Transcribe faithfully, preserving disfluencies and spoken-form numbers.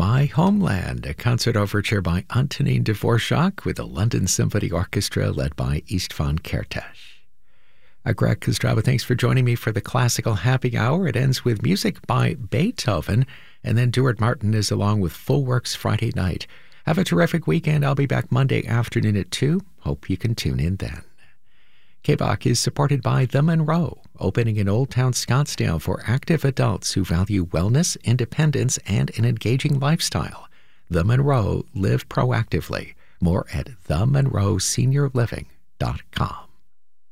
My Homeland, a concert overture by Antonin Dvorak with the London Symphony Orchestra led by Istvan Kertész. I'm Greg Kostrava. Thanks for joining me for the Classical Happy Hour. It ends with music by Beethoven, and then Duart Martin is along with Full Works Friday night. Have a terrific weekend. I'll be back Monday afternoon at two. Hope you can tune in then. K B O C is supported by The Monroe, opening in Old Town Scottsdale for active adults who value wellness, independence, and an engaging lifestyle. The Monroe, live proactively. More at the monroe senior living dot com.